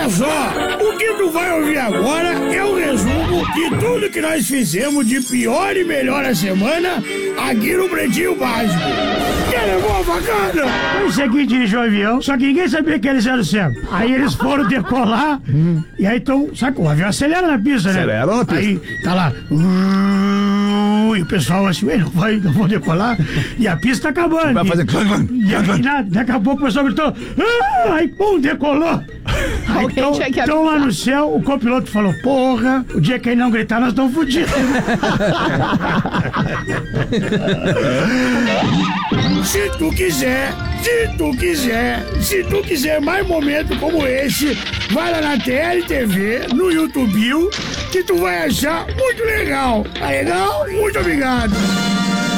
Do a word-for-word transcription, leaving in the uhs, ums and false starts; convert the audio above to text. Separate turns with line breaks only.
só, o que tu vai ouvir agora é o resumo de tudo que nós fizemos de pior e melhor a semana aqui no Pretinho Básico. Que levou a facada?
O seguinte, dirigiu o avião, só que ninguém sabia que eles eram cegos. Aí eles foram decolar, hum. e aí então, sabe, o avião acelera na pista, né?
Acelera na pista.
Aí tá lá, uh, e o pessoal assim, ué, não vai, não vou decolar, e a pista tá acabando.
Vai fazer...
E, e aí, nada, daqui a pouco o pessoal gritou, ah, aí pum, decolou. Aí, então, então lá no céu, o copiloto falou, porra, o dia que ele não gritar, nós estamos fodidos.
Se tu quiser, se tu quiser, se tu quiser mais momentos como esse, vai lá na T L T V, no YouTube, que tu vai achar muito legal. Tá legal? Muito obrigado.